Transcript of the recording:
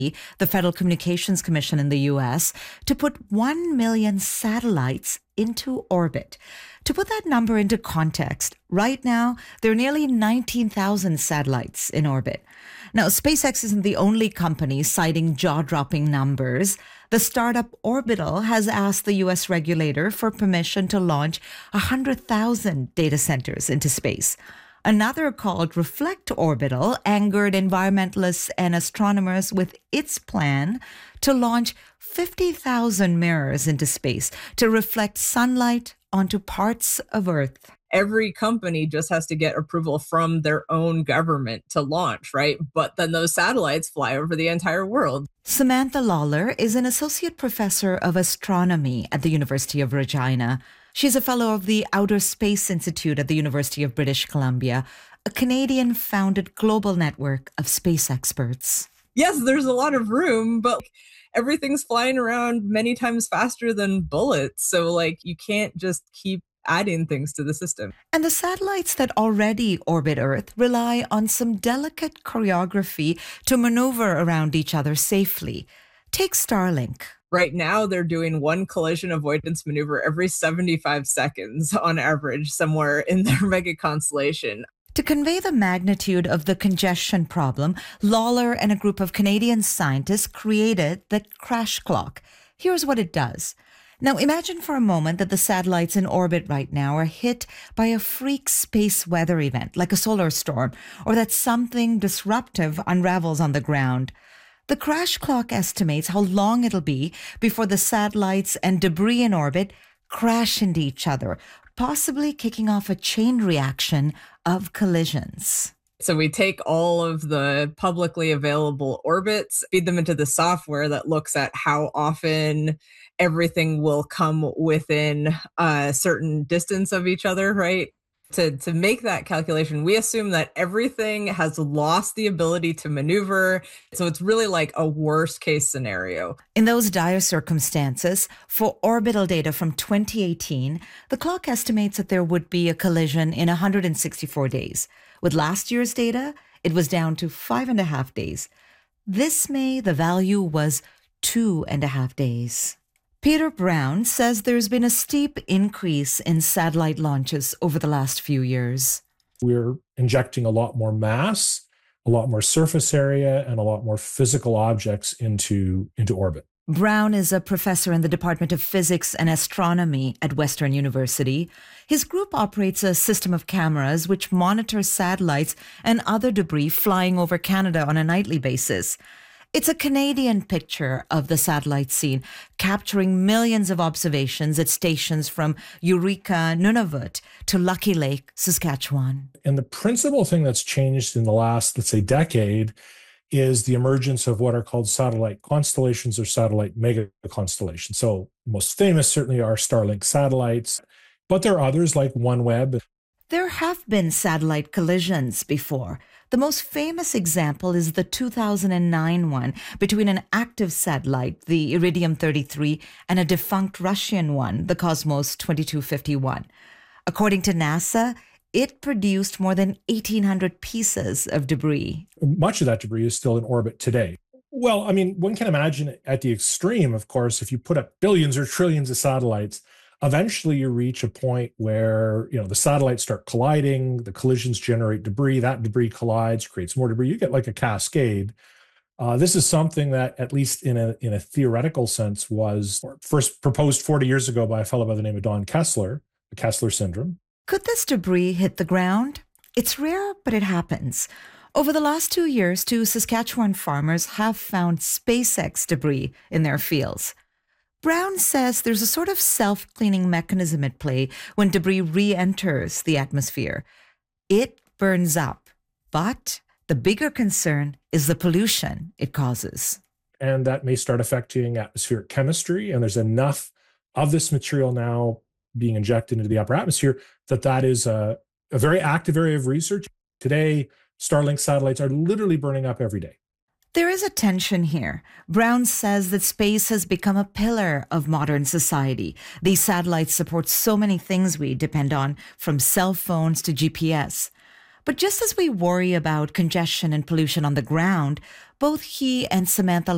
the Federal Communications Commission in the US, to put 1 million satellites into orbit. To put that number into context, right now, there are nearly 19,000 satellites in orbit. Now, SpaceX isn't the only company citing jaw-dropping numbers. The startup Orbital has asked the U.S. regulator for permission to launch 100,000 data centers into space. Another called Reflect Orbital angered environmentalists and astronomers with its plan to launch 50,000 mirrors into space to reflect sunlight onto parts of Earth. Every company just has to get approval from their own government to launch, right? But then those satellites fly over the entire world. Samantha Lawler is an associate professor of astronomy at the University of Regina. She's a fellow of the Outer Space Institute at the University of British Columbia, a Canadian-founded global network of space experts. Yes, there's a lot of room, but everything's flying around many times faster than bullets. So, you can't just keep adding things to the system. And the satellites that already orbit Earth rely on some delicate choreography to maneuver around each other safely. Take Starlink. Right now, they're doing one collision avoidance maneuver every 75 seconds on average somewhere in their mega constellation. To convey the magnitude of the congestion problem, Lawler and a group of Canadian scientists created the Crash Clock. Here's what it does. Now, imagine for a moment that the satellites in orbit right now are hit by a freak space weather event, like a solar storm, or that something disruptive unravels on the ground. The Crash Clock estimates how long it'll be before the satellites and debris in orbit crash into each other, possibly kicking off a chain reaction of collisions. So we take all of the publicly available orbits, feed them into the software that looks at how often everything will come within a certain distance of each other, right? To make that calculation, we assume that everything has lost the ability to maneuver. So it's really like a worst case scenario. In those dire circumstances, for orbital data from 2018, the clock estimates that there would be a collision in 164 days. With last year's data, it was down to 5.5 days. This May, the value was 2.5 days. Peter Brown says there's been a steep increase in satellite launches over the last few years. We're injecting a lot more mass, a lot more surface area, and a lot more physical objects into orbit. Brown is a professor in the Department of Physics and Astronomy at Western University. His group operates a system of cameras which monitors satellites and other debris flying over Canada on a nightly basis. It's a Canadian picture of the satellite scene, capturing millions of observations at stations from Eureka, Nunavut to Lucky Lake, Saskatchewan. And the principal thing that's changed in the last, let's say, decade is the emergence of what are called satellite constellations or satellite mega constellations. So most famous certainly are Starlink satellites, but there are others like OneWeb. There have been satellite collisions before. The most famous example is the 2009 one between an active satellite, the Iridium 33, and a defunct Russian one, the Cosmos 2251. According to NASA, it produced more than 1,800 pieces of debris. Much of that debris is still in orbit today. Well, I mean, one can imagine at the extreme, of course, if you put up billions or trillions of satellites, eventually you reach a point where, the satellites start colliding, the collisions generate debris, that debris collides, creates more debris. You get like a cascade. This is something that, at least in a theoretical sense, was first proposed 40 years ago by a fellow by the name of Don Kessler, the Kessler syndrome. Could this debris hit the ground? It's rare, but it happens. Over the last 2 years, 2 Saskatchewan farmers have found SpaceX debris in their fields. Brown says there's a sort of self-cleaning mechanism at play when debris re-enters the atmosphere. It burns up, but the bigger concern is the pollution it causes. And that may start affecting atmospheric chemistry, and there's enough of this material now being injected into the upper atmosphere that is a very active area of research. Today, Starlink satellites are literally burning up every day. There is a tension here. Brown says that space has become a pillar of modern society. These satellites support so many things we depend on, from cell phones to GPS. But just as we worry about congestion and pollution on the ground, both he and Samantha